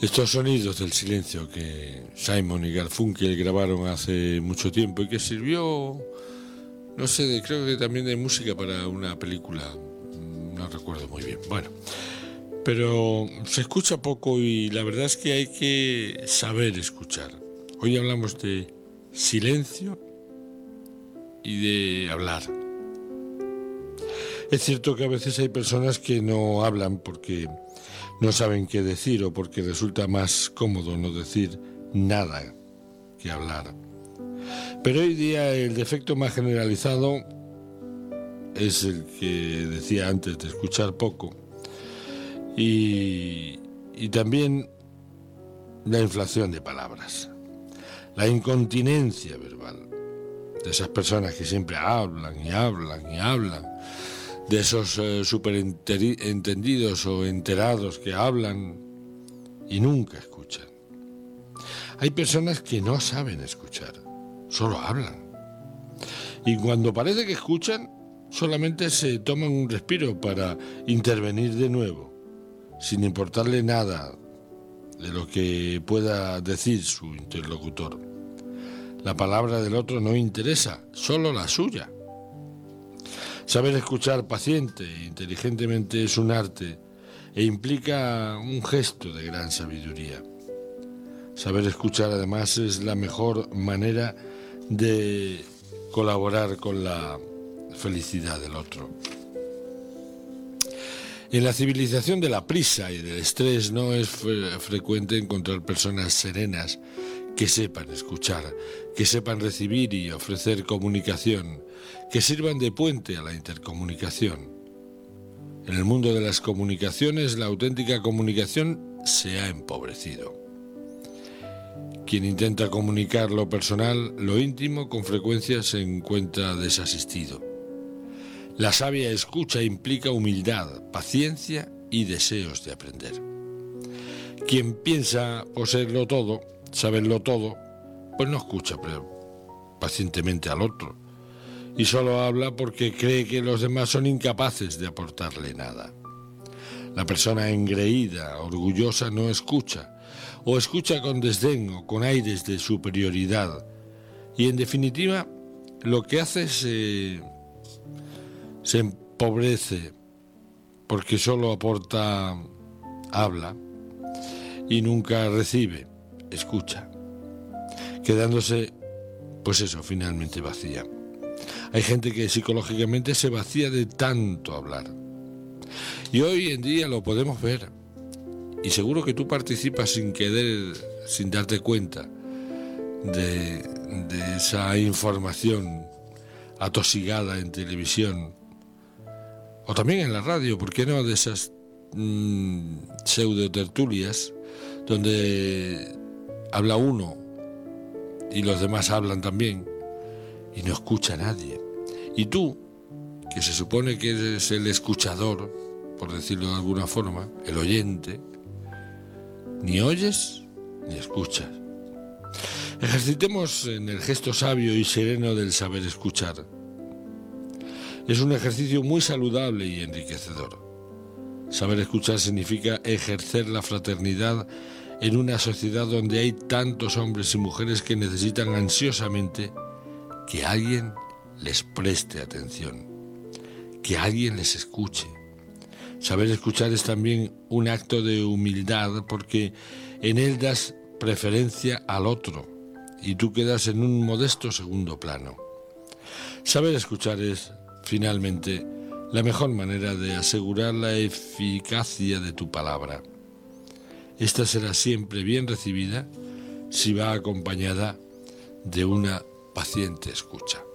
Estos sonidos del silencio que Simon y Garfunkel grabaron hace mucho tiempo y que sirvió, no sé, creo que también de música para una película, no recuerdo muy bien. Bueno, pero se escucha poco y la verdad es que hay que saber escuchar. Hoy hablamos de silencio y de hablar. Es cierto que a veces hay personas que no hablan porque no saben qué decir o porque resulta más cómodo no decir nada que hablar. Pero hoy día el defecto más generalizado es el que decía antes de escuchar poco y también la inflación de palabras, la incontinencia verbal de esas personas que siempre hablan y hablan y hablan, de esos superentendidos o enterados que hablan y nunca escuchan. Hay personas que no saben escuchar, solo hablan. Y cuando parece que escuchan, solamente se toman un respiro para intervenir de nuevo, sin importarle nada de lo que pueda decir su interlocutor. La palabra del otro no interesa, solo la suya. Saber escuchar paciente e inteligentemente es un arte e implica un gesto de gran sabiduría. Saber escuchar además es la mejor manera de colaborar con la felicidad del otro. En la civilización de la prisa y del estrés no es frecuente encontrar personas serenas que sepan escuchar, que sepan recibir y ofrecer comunicación, que sirvan de puente a la intercomunicación. En el mundo de las comunicaciones, la auténtica comunicación se ha empobrecido. Quien intenta comunicar lo personal, lo íntimo, con frecuencia se encuentra desasistido. La sabia escucha implica humildad, paciencia y deseos de aprender. Quien piensa poseerlo todo, saberlo todo, pues no escucha pacientemente al otro y solo habla porque cree que los demás son incapaces de aportarle nada. La persona engreída, orgullosa, no escucha, o escucha con desdén o con aires de superioridad, y en definitiva lo que hace se empobrece porque solo habla y nunca recibe, escucha, quedándose, pues eso, finalmente vacía. Hay gente que psicológicamente se vacía de tanto hablar. Y hoy en día lo podemos ver. Y seguro que tú participas sin querer, sin darte cuenta de esa información atosigada en televisión. O también en la radio, ¿por qué no? De esas pseudo tertulias donde habla uno y los demás hablan también y no escucha a nadie. Y tú, que se supone que eres el escuchador, por decirlo de alguna forma, el oyente, ni oyes ni escuchas. Ejercitemos en el gesto sabio y sereno del saber escuchar. Es un ejercicio muy saludable y enriquecedor. Saber escuchar significa ejercer la fraternidad en una sociedad donde hay tantos hombres y mujeres que necesitan ansiosamente que alguien les preste atención, que alguien les escuche. Saber escuchar es también un acto de humildad porque en él das preferencia al otro y tú quedas en un modesto segundo plano. Saber escuchar es, finalmente, la mejor manera de asegurar la eficacia de tu palabra. Esta será siempre bien recibida si va acompañada de una paciente escucha.